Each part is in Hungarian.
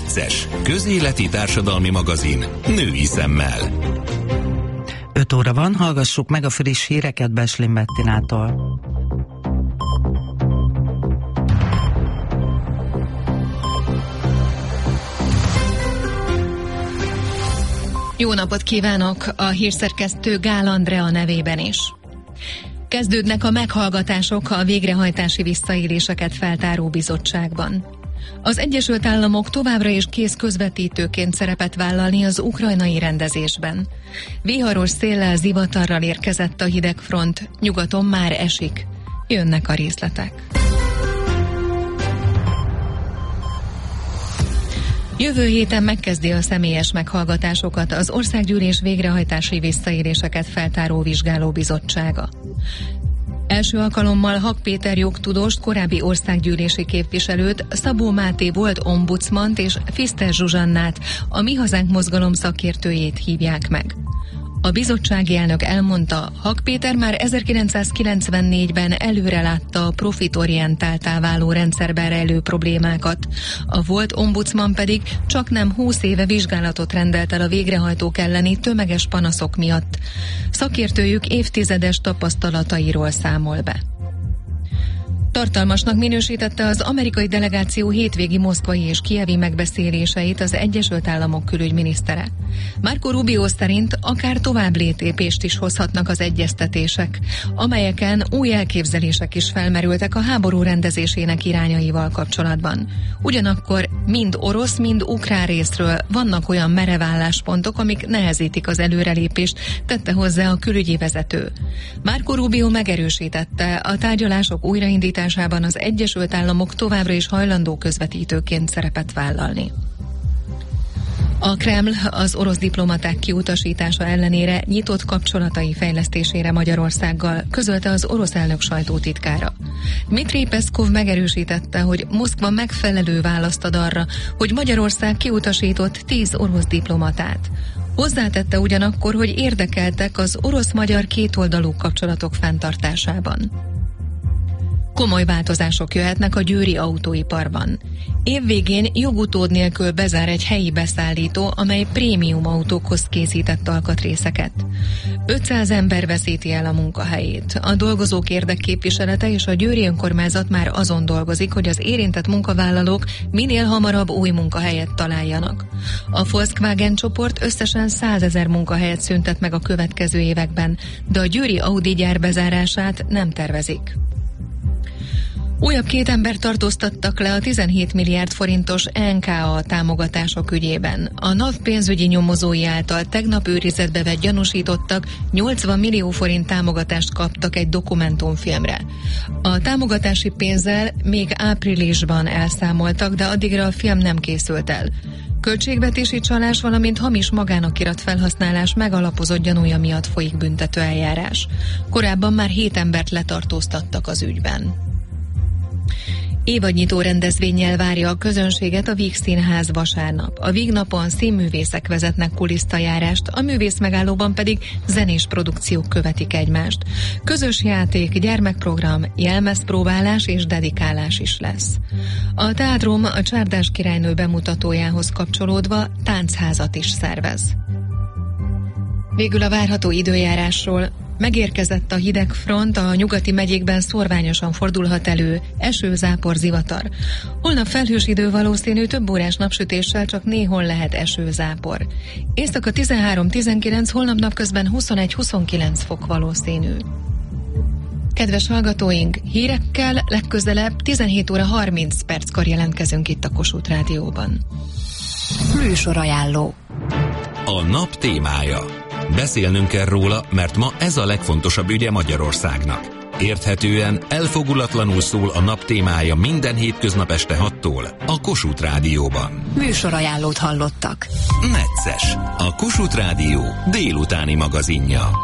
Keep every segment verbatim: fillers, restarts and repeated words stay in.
Necces, közéleti társadalmi magazin női szemmel. öt óra van, hallgassuk meg a friss híreket Beslin Bettinától. Jó napot kívánok! A hírszerkesztő Gál Andrea nevében is. Kezdődnek a meghallgatások a végrehajtási visszaéléseket feltáró bizottságban. Az Egyesült Államok továbbra is kész közvetítőként szerepet vállalni az ukrajnai rendezésben. Viharos széllel, zivatarral érkezett a hidegfront, nyugaton már esik. Jönnek a részletek. Jövő héten megkezdi a személyes meghallgatásokat az Országgyűlés végrehajtási visszaéléseket feltáró vizsgálóbizottsága. Első alkalommal Hak Péter jogtudóst, korábbi országgyűlési képviselőt, Szabó Máté volt ombudsmant és Fiszter Zsuzsannát, a Mi Hazánk mozgalom szakértőjét hívják meg. A bizottsági elnök elmondta, Hak Péter már ezerkilencszázkilencvennégyben előre látta a profitorientáltá váló rendszerben rejlő problémákat. A volt ombudsman pedig csaknem húsz éve vizsgálatot rendelt el a végrehajtók elleni tömeges panaszok miatt. Szakértőjük évtizedes tapasztalatairól számol be. Tartalmasnak minősítette az amerikai delegáció hétvégi moszkvai és kijevi megbeszéléseit az Egyesült Államok külügyminisztere. Marco Rubio szerint akár tovább lépést is hozhatnak az egyeztetések, amelyeken új elképzelések is felmerültek a háború rendezésének irányaival kapcsolatban. Ugyanakkor mind orosz, mind ukrán részről vannak olyan merev álláspontok, amik nehezítik az előrelépést, tette hozzá a külügyi vezető. Marco Rubio megerősítette, a tárgyalások újraindításában az Egyesült Államok továbbra is hajlandó közvetítőként szerepet vállalni. A Kreml az orosz diplomaták kiutasítása ellenére nyitott kapcsolatai fejlesztésére Magyarországgal, közölte az orosz elnök sajtótitkára. Dmitri Peszkov megerősítette, hogy Moszkva megfelelő választ ad arra, hogy Magyarország kiutasított tíz orosz diplomatát. Hozzátette ugyanakkor, hogy érdekeltek az orosz-magyar kétoldalú kapcsolatok fenntartásában. Komoly változások jöhetnek a győri autóiparban. Évvégén jogutód nélkül bezár egy helyi beszállító, amely prémium autókhoz készített alkatrészeket. ötszáz ember veszíti el a munkahelyét. A dolgozók érdekképviselete és a győri önkormányzat már azon dolgozik, hogy az érintett munkavállalók minél hamarabb új munkahelyet találjanak. A Volkswagen csoport összesen százezer munkahelyet szüntet meg a következő években, de a győri Audi gyár bezárását nem tervezik. Újabb két ember tartóztattak le a tizenhét milliárd forintos en ká á támogatások ügyében. A NAV pénzügyi nyomozói által tegnap őrizetbe vett gyanúsítottak nyolcvan millió forint támogatást kaptak egy dokumentumfilmre. A támogatási pénzzel még áprilisban elszámoltak, de addigra a film nem készült el. Költségvetési csalás, valamint hamis magánakirat felhasználás megalapozott gyanúja miatt folyik büntető eljárás. Korábban már hét embert letartóztattak az ügyben. Évadnyitó rendezvénnyel várja a közönséget a Víg Színház vasárnap. A Víg napon színművészek vezetnek kulisztajárást, a művészmegállóban pedig zenés produkciók követik egymást. Közös játék, gyermekprogram, jelmezpróbálás és dedikálás is lesz. A teátrum a Csárdás királynő bemutatójához kapcsolódva táncházat is szervez. Végül a várható időjárásról. Megérkezett a hidegfront, a nyugati megyékben szorványosan fordulhat elő, eső, zápor, zivatar. Holnap felhős idő valószínű, több órás napsütéssel, csak néhol lehet eső, zápor. Éjszaka tizenhárom-tizenkilenc, holnap napközben huszonegy-huszonkilenc fok valószínű. Kedves hallgatóink, hírekkel legközelebb tizenhét óra harminc perckor jelentkezünk itt a Kossuth Rádióban. Műsorajánló. A nap témája. Beszélnünk kell róla, mert ma ez a legfontosabb ügye Magyarországnak. Érthetően, elfogulatlanul szól a nap témája minden hétköznap este hattól a Kossuth Rádióban. Műsorajánlót hallottak. Necces, a Kossuth Rádió délutáni magazinja.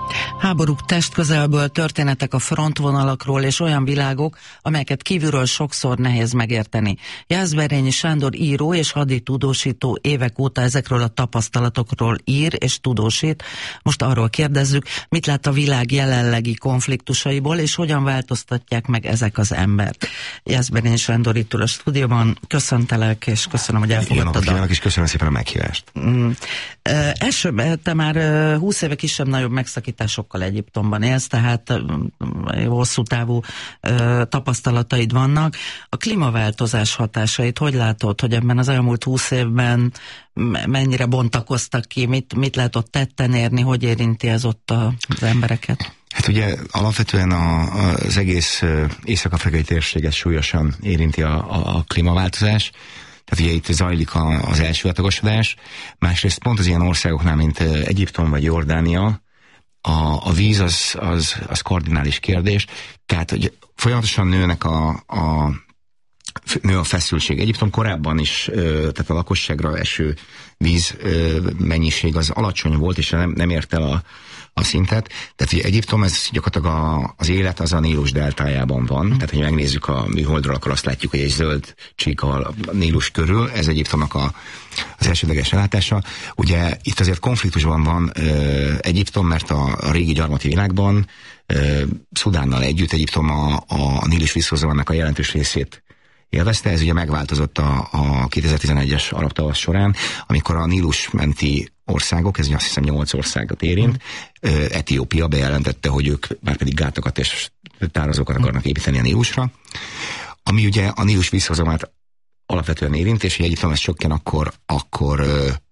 Háborúk testközelből, történetek a frontvonalakról és olyan világok, amelyeket kívülről sokszor nehéz megérteni. Jászberényi Sándor író és haditudósító évek óta ezekről a tapasztalatokról ír és tudósít. Most arról kérdezzük, mit lát a világ jelenlegi konfliktusaiból, és hogyan változtatják meg ezek az embert. Jászberényi Sándor itt ül a stúdióban. Köszöntelek, és köszönöm, hogy elfogadtad. Jó, és köszönöm szépen a meghívást. Mm. Elsőbb, te már húsz éve kisebb-nagyobb megszakításokkal Egyiptomban élsz, tehát hosszú távú tapasztalataid vannak. A klímaváltozás hatásait hogy látod, hogy ebben az elmúlt húsz évben mennyire bontakoztak ki, mit, mit lehet ott tetten érni, hogy érinti ez ott az embereket? Hát ugye alapvetően a, az egész észak-afrikai térséget súlyosan érinti a, a, a klímaváltozás. Tehát ugye itt zajlik a, az elsivatagosodás. Másrészt pont az ilyen országoknál, mint Egyiptom vagy Jordánia, a, a víz az, az, az kardinális kérdés. Tehát hogy folyamatosan nőnek a, a, nő a feszültség. Egyiptom korábban is, tehát a lakosságra eső víz mennyiség az alacsony volt, és nem, nem ért el a, a szintet. Tehát ugye Egyiptom, ez gyakorlatilag a, az élet az a Nílus deltájában van. Mm. Tehát, hogy megnézzük a műholdról, akkor azt látjuk, hogy egy zöld csík a Nílus körül, ez Egyiptomnak a, az elsődleges ellátása. Ugye itt azért konfliktusban van ö, Egyiptom, mert a, a régi gyarmati világban ö, Szudánnal együtt Egyiptom a, a Nílus vízhozóannak a jelentős részét élvezte. Ez ugye megváltozott a, a kétezer-tizenegyes arab tavasz során, amikor a Nílus menti országok, ez azt hiszem nyolc országot érint, mm. Etiópia bejelentette, hogy ők már pedig gátakat és tározókat akarnak építeni a Nílusra, ami ugye a Nílus vízhozamát alapvetően érint, és hogy Egyiptom ez csökken, akkor, akkor,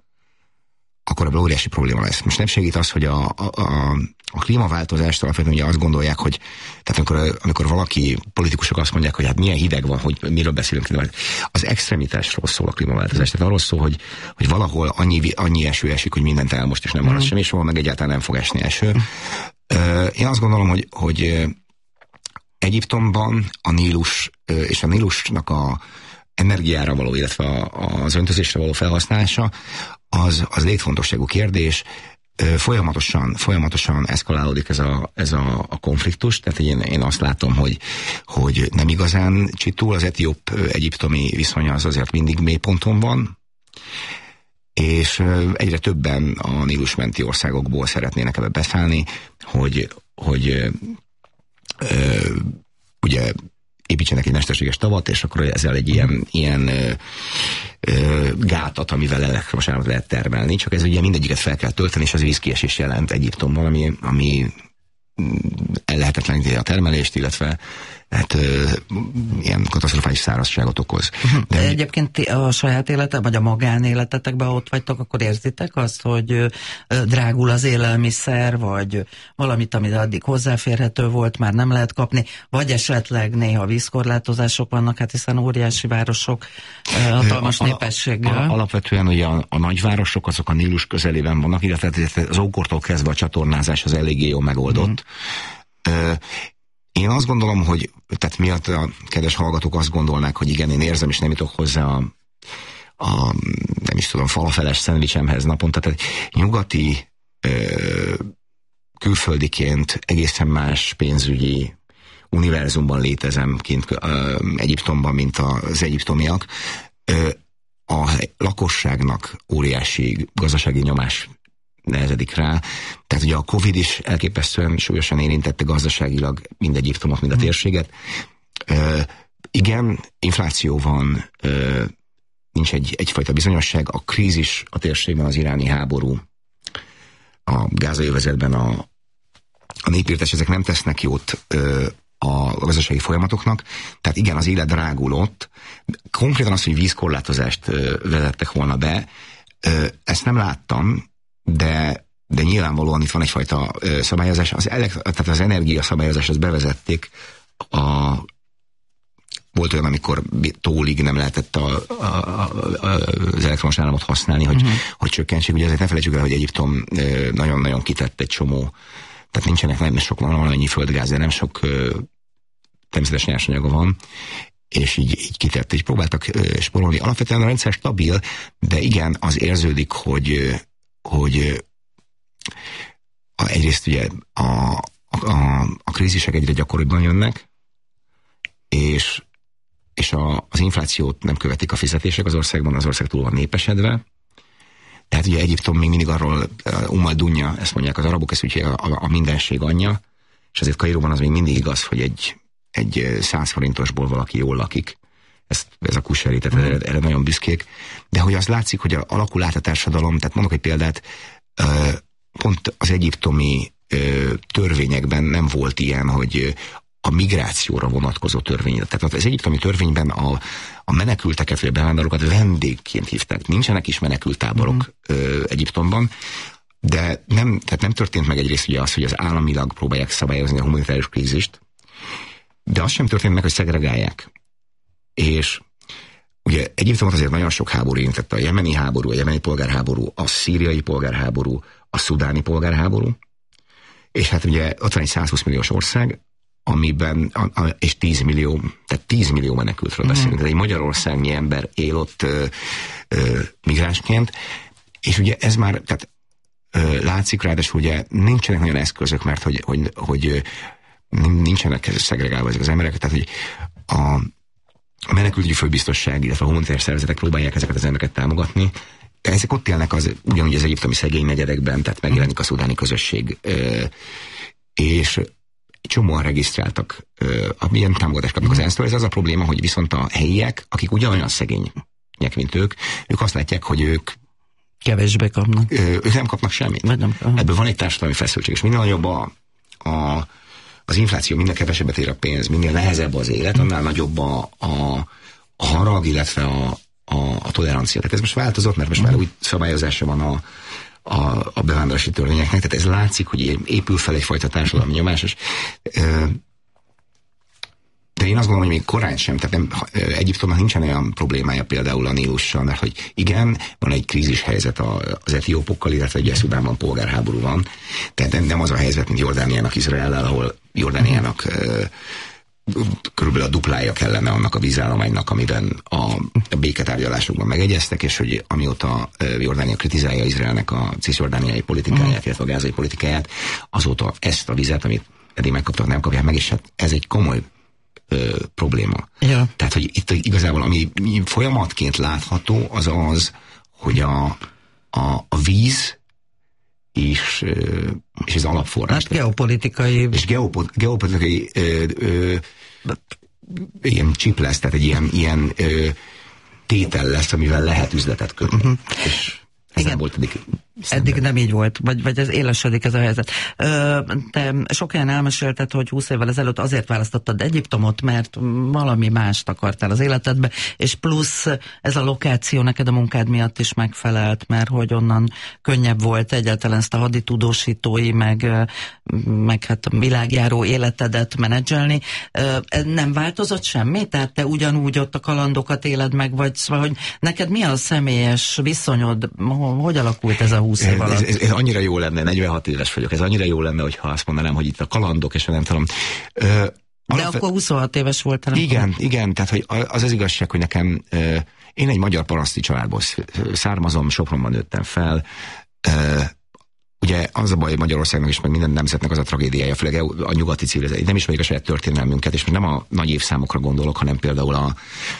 akkor ebből óriási probléma lesz. Most nem segít az, hogy a, a, a, a klímaváltozást alapvetően ugye azt gondolják, hogy tehát amikor, amikor valaki, politikusok azt mondják, hogy hát milyen hideg van, hogy miről beszélünk, az extremitásról szól a klímaváltozás. Tehát arról szól, hogy, hogy valahol annyi, annyi eső esik, hogy mindent elmost, és nem marad mm. semmi, és valahol meg egyáltalán nem fog esni eső. Mm. Én azt gondolom, hogy, hogy Egyiptomban a Nílus és a Nílusnak a energiára való, illetve az öntözésre való felhasználása az, az létfontosságú kérdés. Folyamatosan, folyamatosan eszkalálódik ez a, ez a, a konfliktus, tehát én, én azt látom, hogy, hogy nem igazán csitul, az etióp-egyiptomi viszony az azért mindig mélyponton van, és egyre többen a Nílus menti országokból szeretnének ebbe beszállni, hogy, hogy ö, ugye építsenek egy mesterséges tavat, és akkor ezzel egy ilyen, ilyen ö, ö, gátat, amivel elektromos áramot lehet termelni, csak ez ugye mindegyiket fel kell tölteni, és az vízkiesés jelent Egyiptomban, ami, ami ellehetetleníti a termelést, illetve hát ö, ilyen katasztrofális szárazságot okoz. De, De egyébként a saját életet, vagy a magánéletetekben ott vagytok, akkor érzitek azt, hogy drágul az élelmiszer, vagy valamit, amit addig hozzáférhető volt, már nem lehet kapni, vagy esetleg néha vízkorlátozások vannak, hát hiszen óriási városok, hatalmas a, népességgel. A, alapvetően ugye a, a nagyvárosok azok a Nílus közelében vannak, illetve az ókortól kezdve a csatornázás az eléggé jól megoldott. Mm. Én azt gondolom, hogy tehát miatt a kedves hallgatók azt gondolnák, hogy igen, én érzem, és nem jutok hozzá a, a nem is tudom, falafeles szendvicsemhez naponta. Tehát nyugati ö, külföldiként egészen más pénzügyi univerzumban létezem kint ö, Egyiptomban, mint az egyiptomiak. Ö, a lakosságnak óriási gazdasági nyomás nehezedik rá. Tehát ugye a Covid is elképesztően súlyosan érintette gazdaságilag mind Egyiptomot, mind a térséget. Ö, igen, infláció van, ö, nincs egy, egyfajta bizonyosság. A krízis a térségben, az iráni háború, a gázai övezetben a, a népírtás, ezek nem tesznek jót ö, a gazdasági folyamatoknak. Tehát igen, az élet drágul ott. Konkrétan az, hogy vízkorlátozást ö, vezettek volna be, ö, ezt nem láttam, De, de nyilvánvalóan itt van egyfajta ö, szabályozás. Az, elekt- tehát az energiaszabályozás, azt bevezették. A, volt olyan, amikor tólig nem lehetett a, a, a, az elektromos áramot használni, hogy, uh-huh. hogy csökkentsék. Ugye ezért ne felejtsük el, hogy Egyiptom ö, nagyon-nagyon kitett egy csomó, tehát nincsenek nem sok, van annyi földgáz, de nem sok ö, természetes nyersanyaga van, és így, így kitett, és próbáltak ö, sporolni. Alapvetően a rendszer stabil, de igen, az érződik, hogy hogy a, egyrészt ugye a, a, a krízisek egyre gyakoribban jönnek, és, és a, az inflációt nem követik a fizetések az országban, az ország túl van népesedve. Tehát ugye Egyiptom még mindig arról ummal dunja, ezt mondják az arabok, ez ugye a, a mindenség anyja, és azért Kairóban az még mindig igaz, hogy egy, egy száz forintosból valaki jól lakik. Ez, ez a kuseri, tehát mm. erre, erre nagyon büszkék. De hogy az látszik, hogy a, alakul át a társadalom, tehát mondok egy példát, pont az egyiptomi törvényekben nem volt ilyen, hogy a migrációra vonatkozó törvény. Tehát az egyiptomi törvényben a, a menekülteket, vagy a bevándorlókat vendégként hívták. Nincsenek is menekültáborok mm. ö, Egyiptomban, de nem, tehát nem történt meg egyrészt ugye az, hogy az államilag próbálják szabályozni a humanitárius krízist, de az sem történt meg, hogy szegregálják. És ugye Egyiptomot azért nagyon sok háború érintette, a jemeni háború, a jemeni polgárháború, a szíriai polgárháború, a szudáni polgárháború, és hát ugye ott van egy százhúsz milliós ország, amiben, a, a, és tíz millió, tehát tíz millió menekültről beszélünk. Mm. Tehát egy magyarországnyi ember él ott ö, ö, migránsként, és ugye ez már, tehát ö, látszik ráadásul, ugye nincsenek nagyon eszközök, mert hogy, hogy, hogy nincsenek szegregálva ezek az emberek, tehát hogy a A menekültügyi főbiztosság, illetve a humanitárius szervezetek próbálják ezeket az embereket támogatni. Ezek ott élnek az, ugyanúgy az egyiptomi szegény negyedekben, tehát megjelenik a szudáni közösség. És csomóan regisztráltak, amilyen támogatást kapnak az ENSZ-től. Ez az a probléma, hogy viszont a helyiek, akik ugyanolyan szegények, mint ők, ők azt látják, hogy ők kevésbé kapnak. Ők nem kapnak semmit. Nem, ebből van egy társadalmi feszültség, és minél nagyobb a, a az infláció, minél kevesebbet ér a pénz, minél nehezebb az élet, annál nagyobb a, a, a harag, illetve a, a, a tolerancia. Tehát ez most változott, mert most már új szabályozása van a, a, a bevándorlási törvényeknek, tehát ez látszik, hogy épül fel egyfajta társadalmi nyomás, és, de én azt gondolom, hogy még korán sem, tehát nem, Egyiptomnak nincsen olyan problémája például a Nílussal, mert hogy igen, van egy krízis helyzet az etiópokkal, illetve ugye Szudánban polgárháború van, tehát nem, nem az a helyzet, mint Jordániának, Izraellel, ahol Jordániának uh, körülbelül a duplája kellene annak a vízállománynak, amiben a, a béketárgyalásokban megegyeztek, és hogy amióta uh, Jordánia kritizálja Izraelnek a cisjordániai politikáját, mm. illetve a gázai politikáját, azóta ezt a vizet, amit eddig megkaptak, nem kapják meg, és hát ez egy komoly Ö, probléma. Ja. Tehát, hogy itt igazából ami folyamatként látható, az az, hogy a, a, a víz és, és az alapforrás. Hát geopolitikai... És geopo, geopolitikai ö, ö, ilyen chip lesz, tehát egy ilyen, ilyen ö, tétel lesz, amivel lehet üzletet kötni. Uh-huh. És igen. Volt eddig, eddig nem így volt, vagy, vagy ez élesedik ez a helyzet. Ö, te sok helyen elmesélted, hogy húsz évvel ezelőtt azért választottad Egyiptomot, mert valami mást akartál az életedbe, és plusz ez a lokáció neked a munkád miatt is megfelelt, mert hogy onnan könnyebb volt egyáltalán ezt a haditudósítói, meg, meg hát a világjáró életedet menedzselni. Ö, nem változott semmi? Tehát te ugyanúgy ott a kalandokat éled meg, vagy szóval, hogy neked mi a személyes viszonyod? Hogy alakult ez a húsz év alatt? Ez, ez, ez annyira jó lenne, negyvenhat éves vagyok, ez annyira jó lenne, hogyha azt mondanám, hogy itt a kalandok, és nem tudom. Ö, De alapvet... akkor huszonhat éves voltál. Igen, akkor... igen, tehát hogy az az igazság, hogy nekem, ö, én egy magyar paraszti családból származom, Sopronban nőttem fel. Ö, ugye az a baj Magyarországnak is, meg minden nemzetnek az a tragédiája, főleg a nyugati civilizáció. Nem ismerik a saját történelmünket, és nem a nagy évszámokra gondolok, hanem például a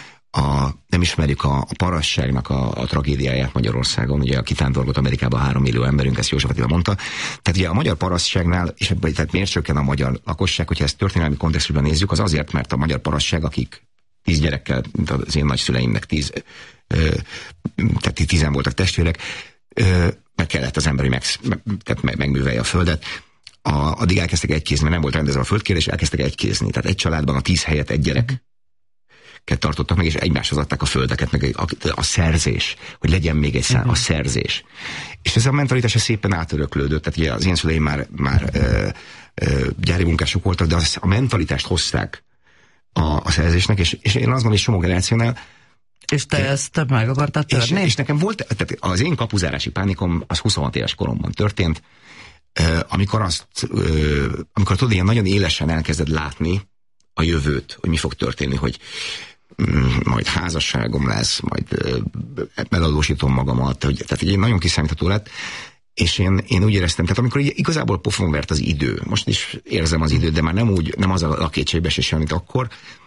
A, nem ismerjük a, a parasságnak a, a tragédiáját Magyarországon, ugye a kitándorgott Amerikában három millió emberünk, ezt József Attila mondta. Tehát ugye a magyar parasságnál, és ebből, tehát miért csökken a magyar lakosság, hogyha ezt történelmi kontextusban nézzük, az azért, mert a magyar parasság, akik tíz gyerekkel, mint az én nagyszüleimnek tíz, ö, tehát tízen voltak testvérek, ö, meg kellett az ember, hogy meg, tehát meg, megművelje a földet. A, addig elkezdtek egykézni, mert nem volt rendezve a földkérés, elkezdtek egykézni. Tehát egy családban a tíz helyett egy gyerek tartottak meg, és egymáshoz adták a földeket, meg a, a szerzés, hogy legyen még egy szám, a szerzés. És ez a mentalitás szépen átöröklődött, tehát ugye az én szüleim már, már ö, ö, gyári munkások voltak, de az, a mentalitást hozták a, a szerzésnek, és, és én azt gondolom, hogy csomó generációnál. És te ezt meg akartad törni? És, és nekem volt, tehát az én kapuzárási pánikom az huszonhat éves koromban történt, ö, amikor azt, ö, amikor tudod, ilyen nagyon élesen elkezded látni a jövőt, hogy mi fog történni, hogy majd házasságom lesz, majd eladósítom magamat, hogy, tehát egy nagyon kiszámítható lett, És én, én úgy éreztem, tehát amikor igazából pofon vert az idő, most is érzem az időt, de már nem úgy, nem az a, a kétségbeesés, mint akkor.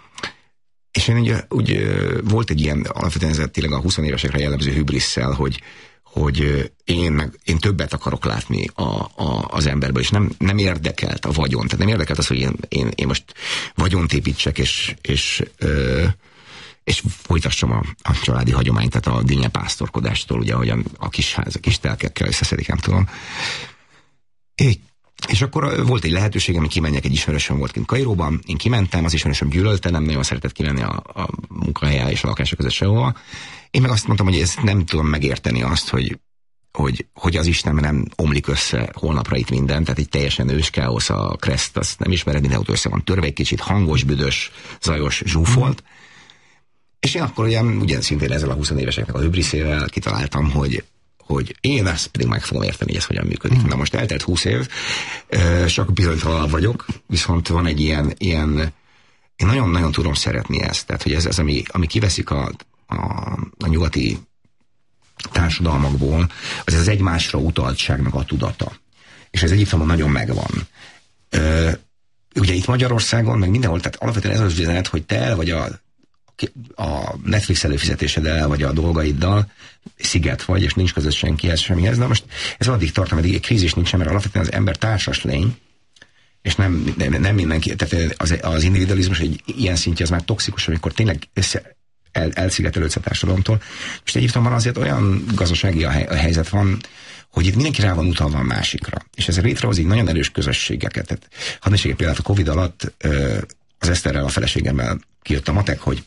És én úgy, úgy volt egy ilyen, alapvetően ez tényleg a húsz évesekre jellemző hübrisszel, hogy, hogy én, meg, én többet akarok látni a, a, az emberből, és nem, nem érdekelt a vagyon. Tehát nem érdekelt az, hogy én, én, én most vagyont építsek, és, és, ö, és folytassam a, a családi hagyományt, tehát a dinnyepásztorkodástól, ugye, ahogyan a kis ház, a kis telkekkel összeszedik, nem tudom. É, és akkor volt egy lehetőségem, hogy kimenjek, egy ismerősöm volt kint Kairóban, én kimentem, az ismerősöm gyűlölte, nem nagyon szeretett kimenni a, a munkahelye és a lakása között sehova. Én meg azt mondtam, hogy ezt nem tudom megérteni azt, hogy, hogy, hogy az Isten nem omlik össze holnapra itt minden, tehát egy teljesen őskáosz, a Kreszt, azt nem ismered, mindenhol össze van törve, egy kicsit hangos, büdös, zajos, zsúfolt. Mm. És én akkor ugye, ugyan szintén ezzel a húsz éveseknek a hübriszével kitaláltam, hogy hogy én ezt pedig meg fogom érteni, hogy ez hogyan működik. Mm. Na most eltelt húsz év, csak bizonytalanabb vagyok, viszont van egy ilyen, ilyen én nagyon-nagyon tudom szeretni ezt, tehát hogy ez, ez ami, ami kiveszik a, a, a nyugati társadalmakból, az az egymásra utaltságnak a tudata. És ez Egyiptomban nagyon megvan. Ö, ugye itt Magyarországon, meg mindenhol, tehát alapvetően ez az üzenet, hogy te el vagy a a Netflix előfizetéseddel, vagy a dolgaiddal sziget vagy, és nincs között senkihez, semmihez. Na most ez addig tart, ameddig egy krízis nincsen, mert alapvetően az ember társas lény, és nem, nem, nem mindenki, tehát az, az individualizmus egy ilyen szintje, az már toxikus, amikor tényleg össze, el, elszigetelődsz a társadalomtól. Most Egyiptomban azért olyan gazdasági a, hely, a helyzet van, hogy itt mindenki rá van utalva a másikra. És ez létrehoz így nagyon erős közösségeket. Tehát, hadd ne segít például a Covid alatt az Eszterrel, a feleségemmel kijött a matek, hogy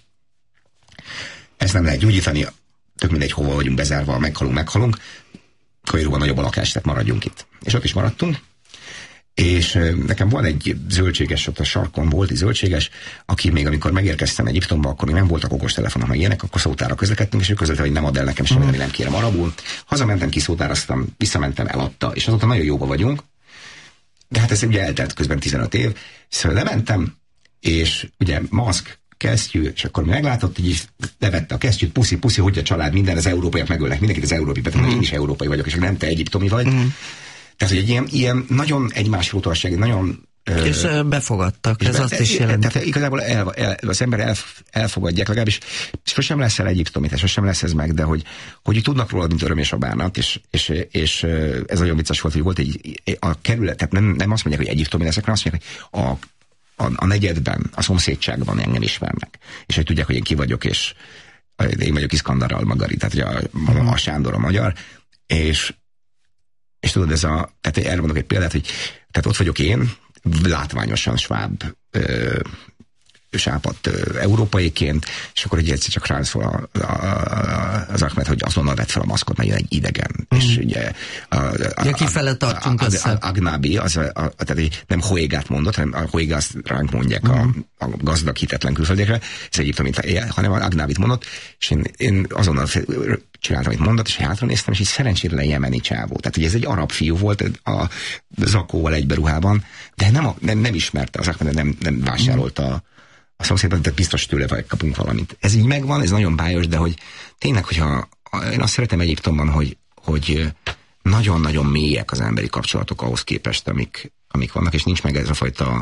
ezt nem lehet gyógyítani, tök mindegy, hova vagyunk bezárva, meghalunk, meghalunk. Kairóban nagyobb a lakás, tehát maradjunk itt. És ott is maradtunk. És nekem van egy zöldséges, ott a sarkon volt egy zöldséges, aki még amikor megérkeztem Egyiptomba, akkor még nem voltak okostelefonok, meg ilyenek, akkor szótára közlekedtünk, és ő közölte, hogy nem ad el nekem semmit, mm. ami nem kérem arabul. Hazamentem, kiszótároztam, visszamentem, eladta, és azóta nagyon jóba vagyunk. De hát ez ugye eltelt közben tizenöt év. Szóval lementem, és ugye maszk, kesztyű, és akkor mi meglátott, hogy is levette a kesztyűt, puszi, puszi, hogy a család, minden, az európaiak megölnek, mindenkit az európai, mert mm. én is európai vagyok, és nem te egyiptomi vagy. Mm. Tehát, hogy egy ilyen, ilyen nagyon egymásra utalság, nagyon... És ö, befogadtak, és ez be, azt is jelenti. Tehát igazából el, el, az ember el, elfogadják, legalábbis sosem lesz el egyiptomi, tehát sosem lesz ez meg, de hogy, hogy tudnak róla, mint öröm és a bánat, és, és, és ez nagyon vicces volt, hogy volt egy a kerület, tehát nem, nem azt mondják, hogy egyiptomi leszek, hanem azt mondják, hogy a A, a negyedben, a szomszédságban engem ismernek. És hogy tudják, hogy én ki vagyok, és én vagyok Iszkandar al-Magari, tehát a, a, a Sándor a magyar, és, és tudod, ez a, tehát erre mondok egy példát, hogy tehát ott vagyok én, látványosan sváb, ö, sápadt ö, európaiként, és akkor egy egyszer csak rám szól a, a, a, az Ahmed, hogy azonnal vett fel a maszkot, mert jön egy idegen. Mm. És ugye a, a, ja, kifele tartsunk össze. Agnábi, az a, a, tehát nem Hoégát mondott, hanem a Hoégát ránk mondják mm. a, a gazdag, hitetlen külföldékre, ez egyiptomi, hanem Agnábit mondott, és én, én azonnal csináltam, amit mondott, és hátra néztem, és így szerencsére jemeni csávó. Tehát ugye ez egy arab fiú volt a zakóval egyberuhában, de nem, a, nem, nem ismerte az Ahmed, nem, nem vásárolta a szomszédban, tehát biztos tőle vagy kapunk valamit. Ez így megvan, ez nagyon bájos, de hogy tényleg, hogyha én azt szeretem Egyiptomban, hogy, hogy nagyon-nagyon mélyek az emberi kapcsolatok ahhoz képest, amik, amik vannak, és nincs meg ez a fajta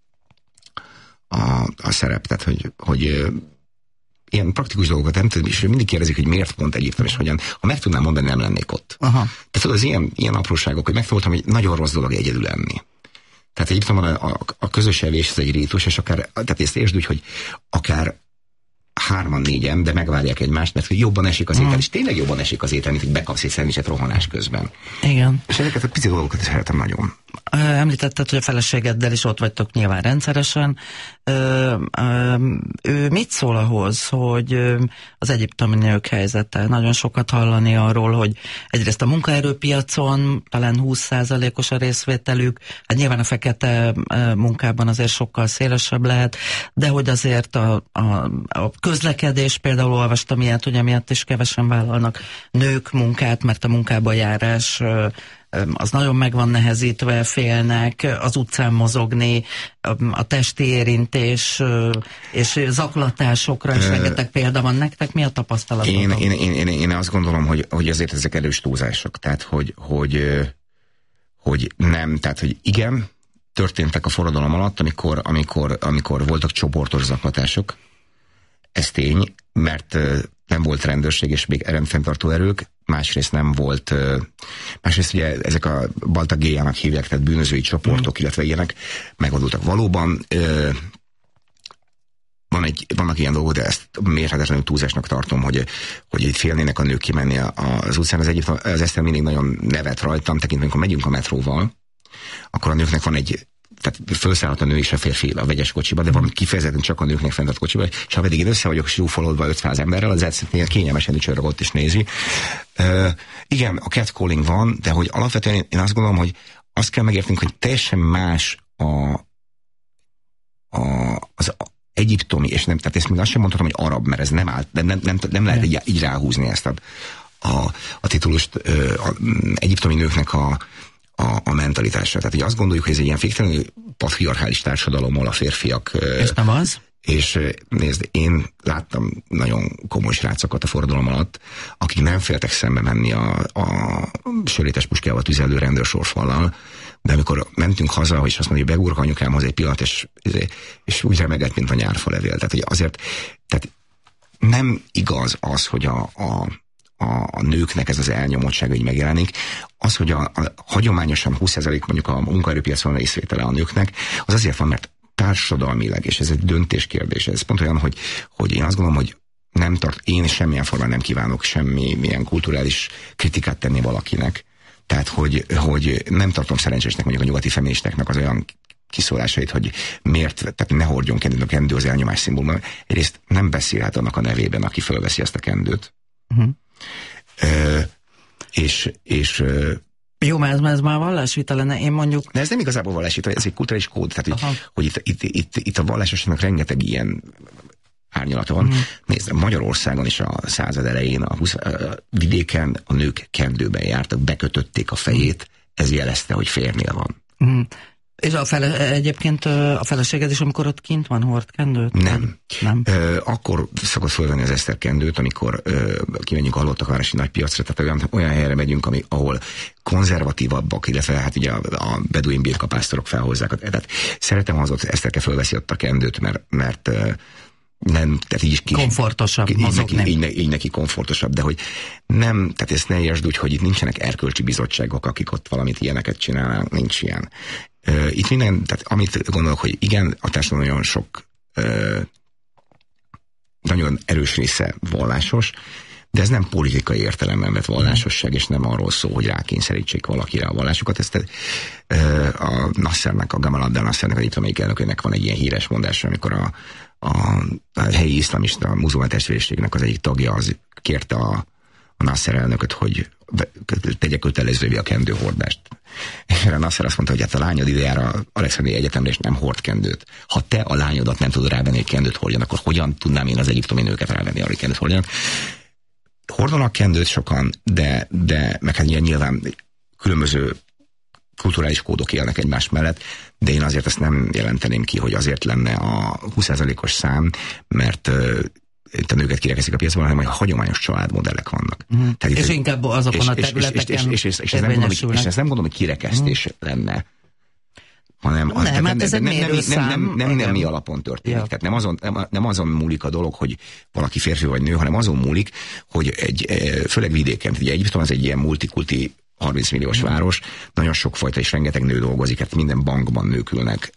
a, a szerep, tehát hogy, hogy ilyen praktikus dolgokat nem tudom, és mindig kérdezik, hogy miért pont Egyiptom, és hogyan. Ha meg tudnám mondani, nem lennék ott. Aha. Tehát tudod, az ilyen, ilyen apróságok, hogy megtudtam, hogy nagyon rossz dolog egyedül lenni. Tehát Egyiptomban a, a, a közös evés, ez egy rítus, és akár, tehát ezt értsd úgy, hogy akár hárman, négyen, de megvárják egymást, mert hogy jobban esik az étel, mm. és tényleg jobban esik az étel, mint hogy bekapsz egy szendvicset rohanás közben. Igen. És ezeket a pici dolgokat is szeretem nagyon. Említetted, hogy a feleségeddel is ott vagytok nyilván rendszeresen. Ö, ö, ő mit szól ahhoz, hogy az egyiptomi nők helyzete? Nagyon sokat hallani arról, hogy egyrészt a munkaerőpiacon talán húsz százalékos a részvételük, hát nyilván a fekete munkában azért sokkal szélesebb lehet, de hogy azért a, a, a közlekedés, például olvastam ilyet, hogy emiatt is kevesen vállalnak nők munkát, mert a munkába járás az nagyon meg van nehezítve, félnek az utcán mozogni, a testi érintés és zaklatásokra is rengeteg példa van. Nektek mi a tapasztalatok? Én, én, én, én, én azt gondolom, hogy, hogy azért ezek erős túlzások. Tehát, hogy, hogy, hogy nem, tehát, hogy igen, történtek a forradalom alatt, amikor, amikor, amikor voltak csoportos zaklatások. Ez tény, mert nem volt rendőrség és még rendfenntartó erők, másrészt nem volt, másrészt ugye ezek a baltagéjának hívják, tehát bűnözői csoportok, mm. illetve ilyenek megoldultak. Valóban van egy, vannak ilyen dolgok, de ezt mérhetetlenül túlzásnak tartom, hogy, hogy itt félnének a nők kimenni az utcán. Az, egyik, az Eszter mindig nagyon nevet rajtam, tekintve, amikor megyünk a metróval, akkor a nőknek van egy, tehát felszállhat a nő és a férfi a vegyes kocsiba, de van kifejezetten csak a nőknek fent a kocsiba, és ha pedig én össze vagyok zsúfolódva ötszáz emberrel, az egyszerűen kényelmesen csörög ott is nézi. Uh, igen, a catcalling van, de hogy alapvetően én, én azt gondolom, hogy azt kell megérteni, hogy teljesen más a, a, az a egyiptomi, és nem, tehát ezt még azt sem mondhatom, hogy arab, mert ez nem áll, nem, nem, nem, nem lehet így, így ráhúzni ezt a, a, a titulust uh, a, egyiptomi nőknek a A, a mentalitásra. Tehát, hogy azt gondoljuk, hogy ez egy ilyen féktelen patriarchális társadalom, ahol a férfiak... És nem az? És nézd, én láttam nagyon komoly srácokat a forradalom alatt, akik nem féltek szembe menni a, a sörétes puskával tüzelő rendőrsorfallal, de amikor mentünk haza, és azt mondja, hogy begúrok anyukámhoz egy pillanat, és, és úgy remegett, mint a nyárfalevél. Tehát, hogy azért tehát nem igaz az, hogy a, a A, a nőknek ez az elnyomottság így megjelenik. Az, hogy a, a hagyományosan húsz százalék mondjuk a munkaerőpiacon részvétele a nőknek, az azért van, mert társadalmilag, és ez egy döntéskérdés. Ez pont olyan, hogy, hogy én azt gondolom, hogy nem tart, én semmilyen formán nem kívánok semmi milyen kulturális kritikát tenni valakinek. Tehát, hogy, hogy nem tartom szerencsésnek mondjuk a nyugati feministáknak az olyan kiszólásait, hogy miért, tehát ne hordjon kendőt, a kendő az elnyomás szimbóluma. Egyrészt nem beszélhet annak a nevében, aki fölveszi azt a kendőt. Uh-huh. Uh, és, és uh, jó, mert ez, ez már vallásvita lenne, én mondjuk... De ez nem igazából vallásvita, ez egy kulturális kód, tehát hogy, hogy itt, itt, itt, itt a vallásosnak rengeteg ilyen árnyalata van. Mm. Nézd, Magyarországon is a század elején, a, húsz, a vidéken a nők kendőben jártak, bekötötték a fejét, ez jelezte, hogy férnél van. Mm. És a fele, egyébként a feleséged is, amikor ott kint van, hord kendőt? Nem. Nem. Ö, akkor szokott fölvenni az Eszter kendőt, amikor ö, kimegyünk a Hallottakvárosi nagypiacra, tehát olyan, olyan helyre megyünk, ami, ahol konzervatívabbak, illetve hát ugye a, a beduin birkapásztorok felhozzák. Tehát szeretem, ha az ott Eszterke fölveszi ott a kendőt, mert, mert ö, nem, tehát így is kis, komfortosabb, így neki, így, így neki komfortosabb, de hogy nem, tehát ezt ne értsd úgy, hogy itt nincsenek erkölcsi bizottságok, akik ott valamit ilyeneket csinálnak, nincs ilyen. Uh, itt minden, tehát amit gondolok, hogy igen, a társadalom nagyon sok uh, nagyon erős része vallásos, de ez nem politikai értelemben vett vallásosság, és nem arról szól, hogy rákényszerítsék valakire a vallásokat. Ezt uh, a Nassernek, a Gamal Abdel Nassernek, az egyiptomi elnökének van egy ilyen híres mondása, amikor a, a, a helyi iszlamista, a muzulmán testvériségnek az egyik tagja az kérte a, a Nasser elnököt, hogy tegye kötelezővé a kendőhordást. És a Nasser azt mondta, hogy hát a lányod ide jár a Alexandriai Egyetemre, és nem hord kendőt. Ha te a lányodat nem tudod rávenni, hogy kendőt hordjon, akkor hogyan tudnám én az egyiptomi nőket rávenni, hogy kendőt hordjanak? Hordanak kendőt sokan, de, de meg hát nyilván különböző kulturális kódok élnek egymás mellett, de én azért ezt nem jelenteném ki, hogy azért lenne a húsz százalékos szám, mert itt a nőket kirekeszik a piacban, hanem hogy hagyományos családmodellek vannak. Mm. Tehát és itt, inkább azokon és, a területeken és, és, és, és, és, nem mondom, hogy, és ezt nem gondolom, hogy kirekesztés mm. lenne, hanem nem, nem, hát ez nem, egy nem, nem, nem, nem, nem mi ja. alapon történik. Ja. Tehát nem azon, nem, nem azon múlik a dolog, hogy valaki férfi vagy nő, hanem azon múlik, hogy egy, főleg vidéken, ugye Egyiptom az egy ilyen multikulti harminc milliós mm. város, nagyon sokfajta és rengeteg nő dolgozik, hát minden bankban nők ülnek,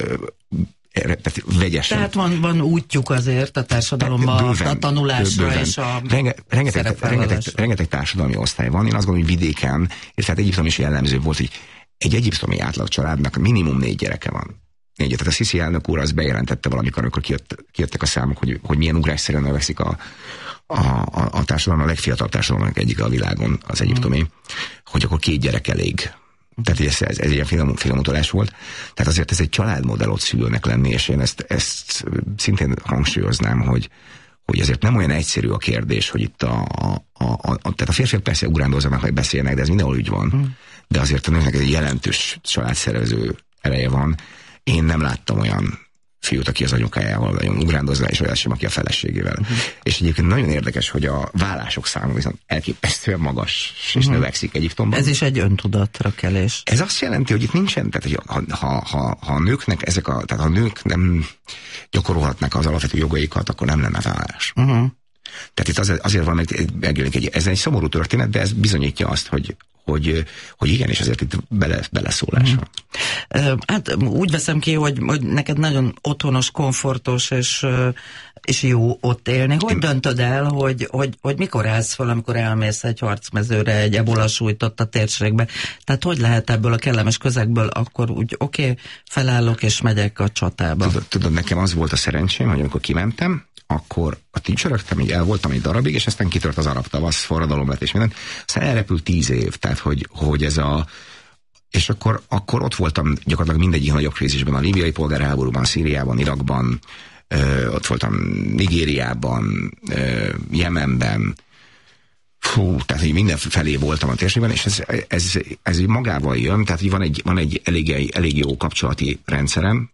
tehát vegyesen. Tehát van, van útjuk azért a társadalomban, bőven, a tanulásra bőven. És a Renge, rengeteg, rengeteg, rengeteg társadalmi osztály van. Én azt gondolom, hogy vidéken, és tehát Egyiptom is jellemző volt, hogy egy egyiptomi átlag családnak minimum négy gyereke van. Négy. Tehát a Sisi elnök úr az bejelentette valamikor, amikor kijött, kijöttek a számok, hogy, hogy milyen ugrásszerűen növekszik a, a, a, a társadalom, a legfiatalabb társadalomnak egyik a világon, az egyiptomi, mm. hogy akkor két gyerek elég. Tehát ez, ez, ez egy ilyen filmutolás volt. Tehát azért ez egy családmodell ott szülőnek lenni, és én ezt, ezt szintén hangsúlyoznám, hogy, hogy azért nem olyan egyszerű a kérdés, hogy itt a, a, a, a tehát a férfiak persze ugrándozzanak, meg beszélnek, de ez mindenhol úgy van. Hmm. De azért a nőknek egy jelentős családszervező ereje van. Én nem láttam olyan fiút, aki az anyukájával nagyon ugrándozna, és olyan sem, aki a feleségével. Uh-huh. És egyébként nagyon érdekes, hogy a vállások száma viszont elképesztően magas, és uh-huh. növekszik Egyiptomban. Ez is egy öntudatra kelés. Ez azt jelenti, hogy itt nincsen, tehát hogy ha, ha, ha, ha a nőknek ezek a, tehát ha a nők nem gyakorolhatnak az alapvető jogaikat, akkor nem lenne vállás. Uh-huh. Tehát itt azért, azért van, mert megjelenik egy, ez egy szomorú történet, de ez bizonyítja azt, hogy Hogy, hogy igen, és azért itt bele, beleszólás van. Hmm. Hát úgy veszem ki, hogy, hogy neked nagyon otthonos, komfortos és, és jó ott élni. Hogy Én... döntöd el, hogy, hogy, hogy mikor állsz fel, amikor elmész egy harcmezőre, egy ebola sújtott a térségbe? Tehát hogy lehet ebből a kellemes közegből akkor úgy oké, okay, felállok és megyek a csatába? Tudod, tudod, nekem az volt a szerencsém, hogy amikor kimentem, akkor a tücsörögtem, így el voltam egy darabig, és aztán kitört az arab tavasz, forradalom lett és minden. Aztán elrepült tíz év, tehát hogy, hogy ez a... És akkor, akkor ott voltam gyakorlatilag mindegyik nagyobb krízisben, a líbiai polgárháborúban, Szíriában, Irakban, ö, ott voltam Nigériában, ö, Jemenben, fú, tehát hogy mindenfelé voltam a térségben, és ez, ez, ez magával jön, tehát hogy van egy, van egy elég, elég jó kapcsolati rendszerem,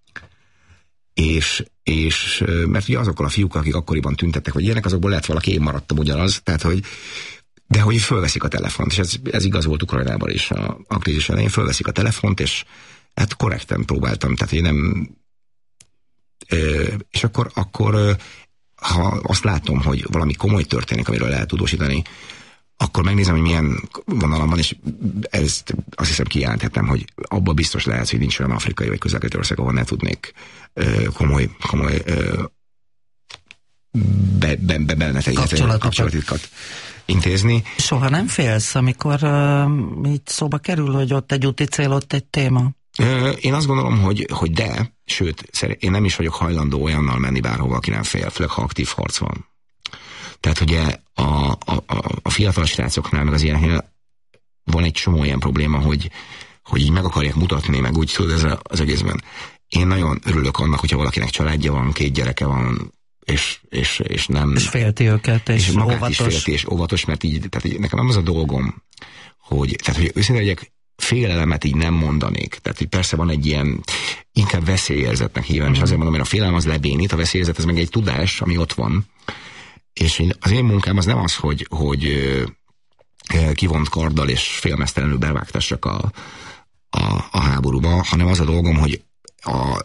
és, és mert ugye azokkal a fiúkkal, akik akkoriban tüntettek, vagy ilyenek, azokból lehet valaki, én maradtam ugyanaz, tehát hogy, de hogy fölveszik a telefont, és ez, ez igaz volt Ukrajnában is a, a krízis elején, fölveszik a telefont, és hát korrekten próbáltam, tehát én nem, és akkor, akkor ha azt látom, hogy valami komoly történik, amiről lehet tudósítani, akkor megnézem, hogy milyen vonalam van, és ezt azt hiszem kijelenthetem, hogy abban biztos lehet, hogy nincs olyan afrikai vagy közel-keleti ország, ahol ne tudnék ö, komoly, komoly ö, be, be, be, be, kapcsolatokat intézni. Soha nem félsz, amikor uh, így szóba kerül, hogy ott egy úti cél, ott egy téma? Ö, én azt gondolom, hogy, hogy de, sőt, én nem is vagyok hajlandó olyannal menni bárhova, aki nem fél, főleg ha aktív harc van. Tehát ugye a, a, a fiatal srácoknál, meg az ilyennél van egy csomó ilyen probléma, hogy, hogy így meg akarják mutatni, meg úgy tudod ez az egészben. Én nagyon örülök annak, hogyha valakinek családja van, két gyereke van, és, és, és nem... És félti őket, és, és magát óvatos. is félti, és óvatos, mert így, tehát így, nekem nem az a dolgom, hogy, tehát, hogy őszintén legyek, félelemet így nem mondanék. Tehát, hogy persze van egy ilyen inkább veszélyérzetnek hívom, mm-hmm. és azért mondom, mert a félelem az lebénít, a veszélyérzet ez meg egy tudás, ami ott van. És én, az én munkám az nem az, hogy, hogy ö, kivont karddal és félmeztelenül bevágtassak a, a, a háborúba, hanem az a dolgom, hogy a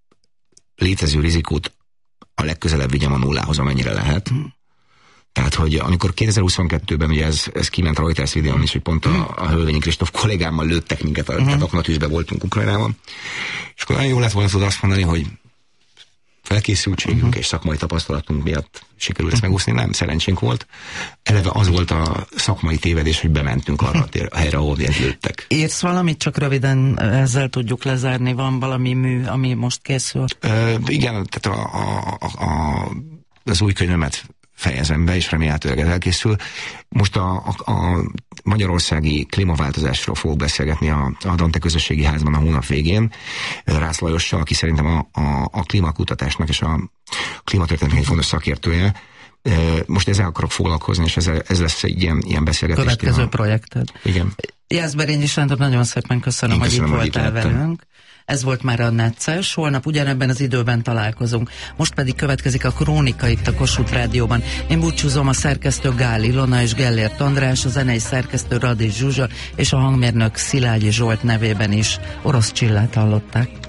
létező rizikót a legközelebb vigyem a nullához, amennyire lehet. Mm. Tehát, hogy amikor kétezer-huszonkettőben ugye ez, ez kiment a Reuters videón is, hogy pont a, a Hölvényi Kristóf kollégámmal lőttek minket, mm. tehát aknatűzbe voltunk Ukrajnában, és akkor nagyon jó lett volna tudod azt mondani, hogy felkészültségünk uh-huh. és szakmai tapasztalatunk miatt sikerült ezt megúszni, nem, szerencsénk volt. Eleve az volt a szakmai tévedés, hogy bementünk arra a helyre, ahol ilyet lőttek. Írsz valamit, csak röviden ezzel tudjuk lezárni, van valami mű, ami most készül? Uh, igen, tehát a, a, a, az új könyvemet fejezem be, és remélhetőleg ez elkészül. Most a, a, a magyarországi klímaváltozásról fogok beszélgetni a, a Dante Közösségi Házban a hónap végén, Rácz Lajossal, aki szerintem a, a, a klímakutatásnak és a klímatörténetnek egy fontos szakértője. Most ezzel akarok foglalkozni, és ez, ez lesz egy ilyen, ilyen beszélgetés. Következő téma. Projekted. Igen. Jászberényi Sándor, nagyon szépen köszönöm, köszönöm hogy itt voltál velünk. Ez volt már a Necces, holnap ugyanebben az időben találkozunk. Most pedig következik a Krónika itt a Kossuth Rádióban. Én búcsúzom, a szerkesztő Gál Ilona és Gellért András, a zenei szerkesztő Radics Zsuzsa és a hangmérnök Szilágyi Zsolt nevében is. Orosz Csillát hallották.